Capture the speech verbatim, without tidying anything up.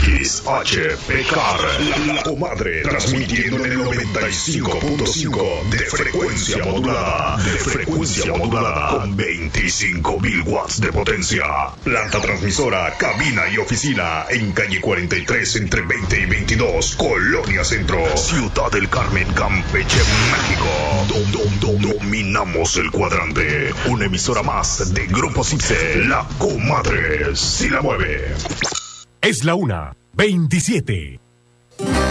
X H P K R, La Comadre, transmitiendo en el noventa y cinco punto cinco de frecuencia modulada, de frecuencia modulada, con veinticinco mil watts de potencia. Planta transmisora, cabina y oficina en calle cuarenta y tres entre veinte y veintidós, Colonia Centro, Ciudad del Carmen, Campeche, México. Dom, dom, dom, dominamos el cuadrante. Una emisora más de Grupo Cipse, La Comadre, si la mueve. Es la una, veintisiete.